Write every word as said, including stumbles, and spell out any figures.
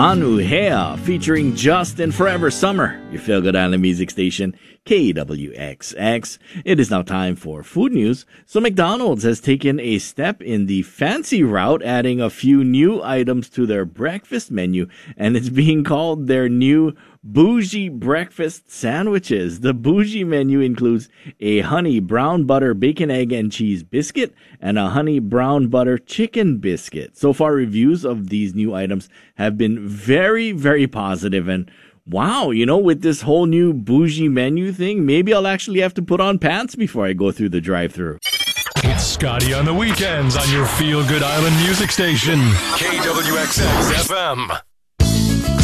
Anu Hea featuring Justin Forever Summer, your Feel Good Island music station, K W X X. It is now time for food news. So McDonald's has taken a step in the fancy route, adding a few new items to their breakfast menu, and it's being called their new Bougie Breakfast Sandwiches. The Bougie menu includes a honey brown butter bacon, egg, and cheese biscuit and a honey brown butter chicken biscuit. So far, reviews of these new items have been very, very positive, and wow, you know, with this whole new bougie menu thing, maybe I'll actually have to put on pants before I go through the drive-thru. It's Scotty on the weekends on your Feel Good Island music station, K W X X F M.